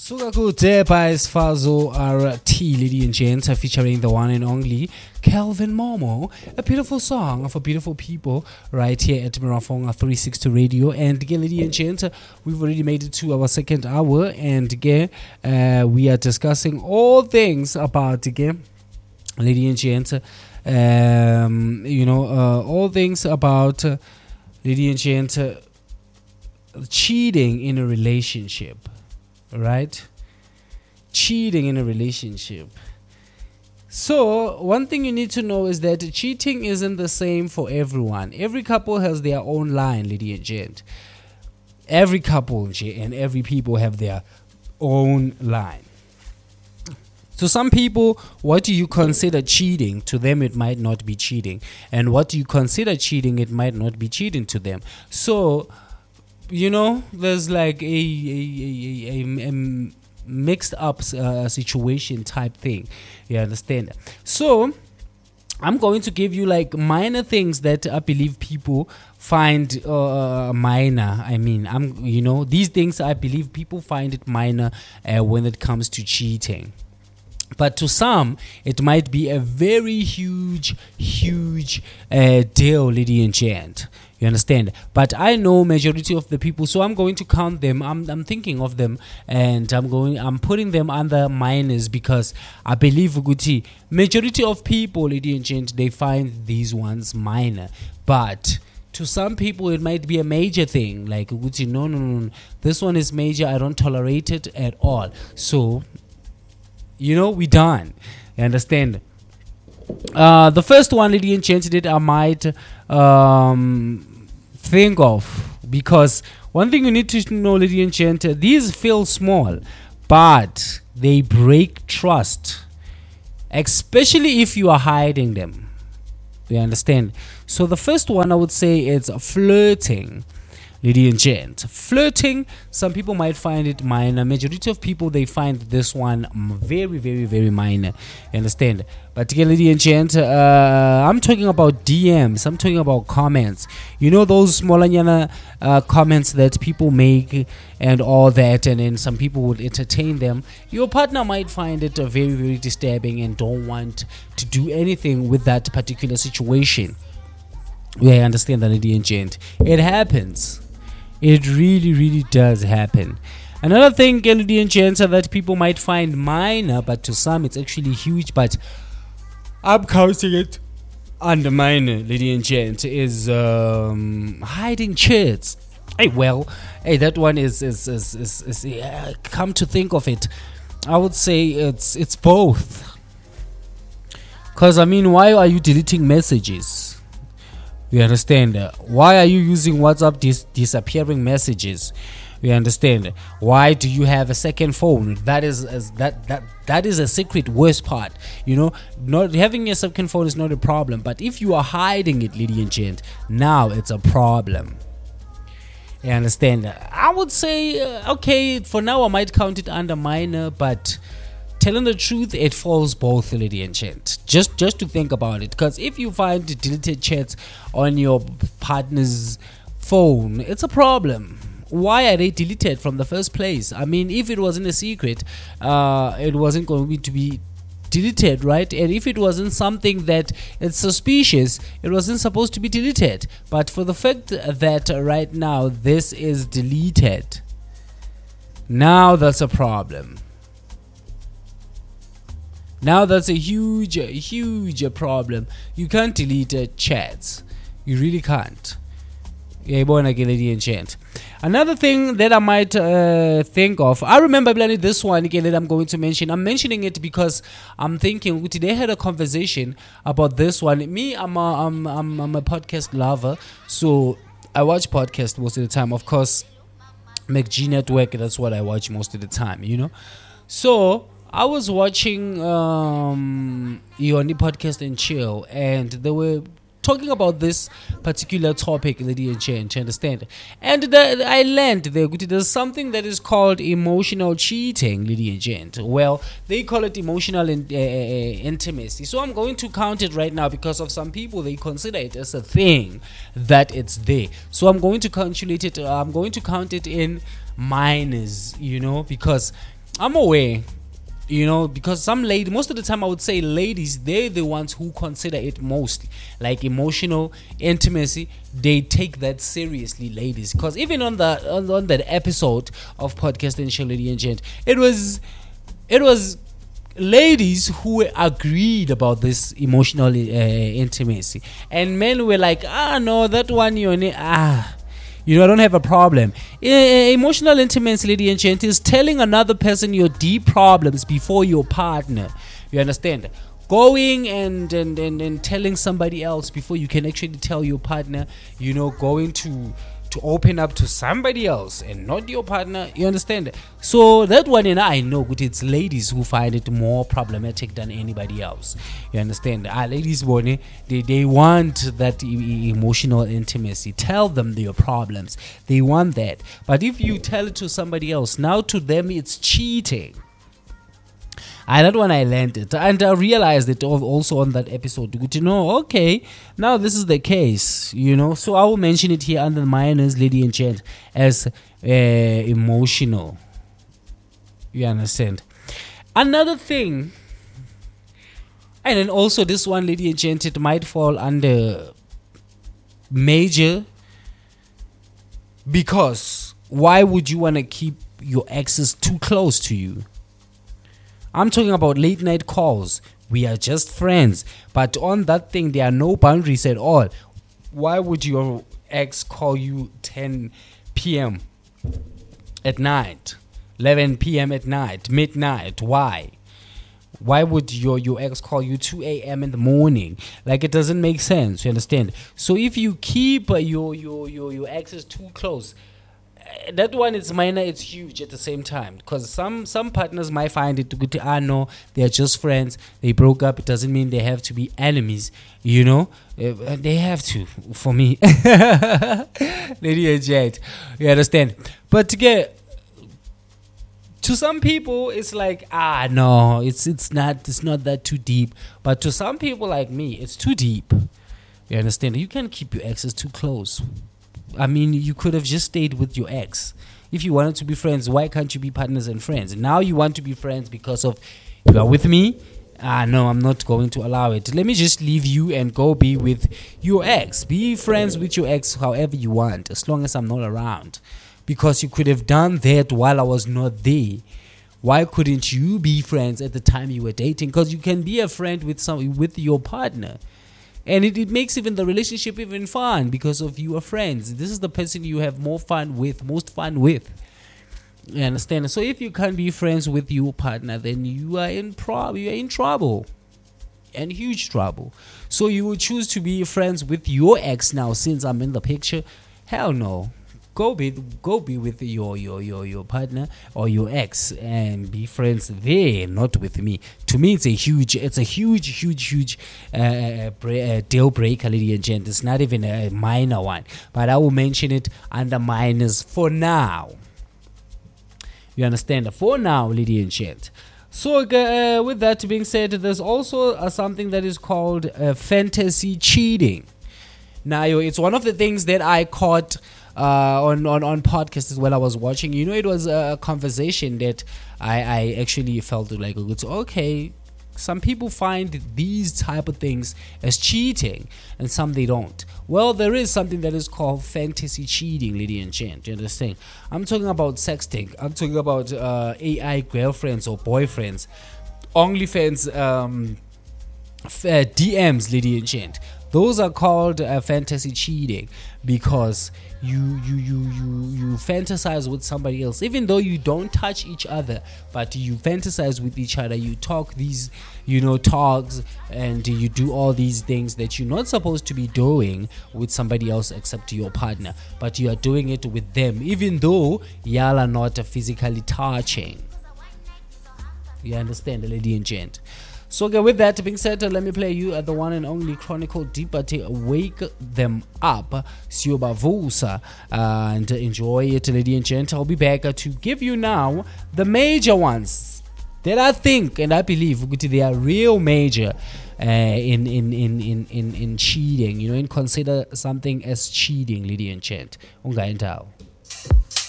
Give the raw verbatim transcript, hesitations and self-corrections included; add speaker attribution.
Speaker 1: Suka Kude by Sfazo R T, Lady and Gents, featuring the one and only Kelvin Momo. A beautiful song for beautiful people right here at Marafonga three sixty Radio. And again, Lady and Gents, we've already made it to our second hour. And again, uh, we are discussing all things about, again, Lady and Gents, um, you know, uh, all things about uh, Lady and Gents, uh, cheating in a relationship. Right? Cheating in a relationship. So, one thing you need to know is that cheating isn't the same for everyone. Every couple has their own line, lady and gent. Every couple and every people have their own line. So some people, what do you consider cheating? To them, it might not be cheating. And what do you consider cheating? It might not be cheating to them. So, you know, there's like a, a, a, a, a mixed up uh, situation type thing. You understand? So, I'm going to give you like minor things that I believe people find uh, minor. I mean, I'm, you know, these things I believe people find it minor uh, when it comes to cheating. But to some, it might be a very huge, huge uh, deal, lady and gent. You understand? But I know majority of the people, so I'm going to count them. I'm I'm thinking of them, and I'm going. I'm putting them under minors because I believe Uguti, majority of people, lady and gent, they find these ones minor. But to some people, it might be a major thing. Like Uguti, no, no, no, no, this one is major. I don't tolerate it at all. So, you know, we done. You understand? Uh, the first one, lady and gent, that I might um, think of, because one thing you need to know, lady and gent, these feel small, but they break trust, especially if you are hiding them. You understand? So the first one I would say is flirting. Lady and gent, flirting, some people might find it minor. Majority of people, they find this one very, very, very minor. You understand? But again, lady and gent, uh, I'm talking about D Ms. I'm talking about comments. You know those smaller uh, comments that people make and all that, and then some people would entertain them. Your partner might find it uh, very, very disturbing and don't want to do anything with that particular situation. Yeah, I understand that, lady and gent. It happens. It really, really does happen. Another thing, lady and gents, that people might find minor, but to some it's actually huge, but I'm counting it under minor, lady and gent, is um, hiding chats. Hey, well, hey, that one is, is, is, is, is yeah, come to think of it, I would say it's it's both. Because, I mean, why are you deleting messages? You understand? Why are you using WhatsApp dis- disappearing messages? You understand? Why do you have a second phone? That is, is that that that is a secret worst part. You know, not having a second phone is not a problem, but if you are hiding it, lady and gent, now it's a problem. You understand? I would say uh, okay, for now I might count it under minor, but telling the truth, it falls both, lady and gent. Just just to think about it, because if you find deleted chats on your partner's phone, it's a problem. Why are they deleted from the first place? I mean, if it wasn't a secret, uh, it wasn't going to be deleted, right? And if it wasn't something that it's suspicious, it wasn't supposed to be deleted. But for the fact that right now this is deleted, now that's a problem. Now that's a huge, huge problem. You can't delete uh, chats. You really can't. Yeah, born again, lady and gent. Another thing that I might uh, think of, I remember planning this one again that I'm going to mention. I'm mentioning it because I'm thinking they had a conversation about this one. Me, I'm a, I'm, I'm, I'm a podcast lover, so I watch podcasts most of the time. Of course, McG Network, that's what I watch most of the time, you know. So I was watching um, Yoni Podcast and Chill, and they were talking about this particular topic, lady and gent, you understand? And the, I learned there, there's something that is called emotional cheating, lady and gent. Well, they call it emotional in, uh, intimacy. So I'm going to count it right now because of some people, they consider it as a thing that it's there. So I'm going to calculate it, uh, I'm going to count it in minors, you know, because I'm aware, you know, because some lady, most of the time I would say ladies, they're the ones who consider it most like emotional intimacy. They take that seriously, ladies, because even on the on, on that episode of Podcast and Chill, Lady and Gent, it was it was ladies who agreed about this emotional uh, intimacy, and men were like, ah no, that one you ne- ah you know, I don't have a problem. E- emotional intimacy, lady and gent, is telling another person your deep problems before your partner. You understand? Going and, and, and, and telling somebody else before you can actually tell your partner, you know, going to to open up to somebody else and not your partner. You understand? So that one, and I know but it's ladies who find it more problematic than anybody else. You understand? Ah, ladies, Bonnie, they, they want that e- emotional intimacy. Tell them their problems. They want that. But if you tell it to somebody else, now to them it's cheating. I that one I learned it, and I realized it also on that episode. Good to know. Okay, now this is the case, you know. So I will mention it here under the minors, lady and gent, as uh, emotional. You understand? Another thing, and then also this one, lady and gent, it might fall under major, because why would you want to keep your exes too close to you? I'm talking about late night calls. We are just friends. But on that thing, there are no boundaries at all. Why would your ex call you ten p.m. at night, eleven p.m. at night, midnight? Why? Why would your, your ex call you two a.m. in the morning? Like, it doesn't make sense. You understand? So if you keep uh, your, your, your, your exes too close, that one is minor, it's huge at the same time, because some some partners might find it good to, ah no, they're just friends, they broke up, it doesn't mean they have to be enemies, you know. Uh, they have to, for me. Lady and gent, you understand? But to get to some people it's like, ah no, it's it's not it's not that too deep. But to some people like me, it's too deep. You understand? You can't keep your exes too close. I mean, you could have just stayed with your ex. If you wanted to be friends, why can't you be partners and friends? Now you want to be friends because of, you are with me? Ah, no, I'm not going to allow it. Let me just leave you and go be with your ex. Be friends with your ex however you want, as long as I'm not around. Because you could have done that while I was not there. Why couldn't you be friends at the time you were dating? Because you can be a friend with some with your partner. And it, it makes even the relationship even fun because of you are friends. This is the person you have more fun with, most fun with. You understand? So if you can't be friends with your partner, then you are in pro- you are in trouble. And huge trouble. So you will choose to be friends with your ex now since I'm in the picture? Hell no. Go be go be with your, your, your, your partner or your ex and be friends there, not with me. To me, it's a huge, it's a huge, huge, huge uh, uh, deal breaker, lady and gent. It's not even a minor one, but I will mention it under minors for now. You understand? For now, lady and gent. So uh, with that being said, there's also uh, something that is called uh, fantasy cheating. Now, it's one of the things that I caught Uh, on, on, on podcasts as well. I was watching, you know, it was a conversation that I, I actually felt like, okay, some people find these type of things as cheating and some they don't. Well, there is something that is called fantasy cheating, lady and gent. You understand? I'm talking about sexting. I'm talking about uh, A I girlfriends or boyfriends, OnlyFans um, f- uh, D Ms, lady and gent. Those are called uh, fantasy cheating because you, you you you you fantasize with somebody else, even though you don't touch each other, but you fantasize with each other. You talk these, you know, talks, and you do all these things that you're not supposed to be doing with somebody else except your partner, but you are doing it with them, even though y'all are not physically touching. You understand, lady and gent? So okay, with that being said, uh, let me play you at the one and only Chronicle Deepati Wake Them Up, Sioba Vusa, uh, and enjoy it, lady and gent. I'll be back uh, to give you now the major ones that I think and I believe they are real major uh, in, in, in, in, in, in cheating, you know, and consider something as cheating, lady and gent. Ungaintao.